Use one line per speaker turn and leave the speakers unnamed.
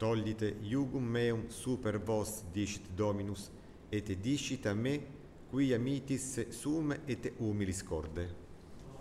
Tollite iugum meum super vos, dicit Dominus, et dicit a me, quia mitis sume et humilis corde.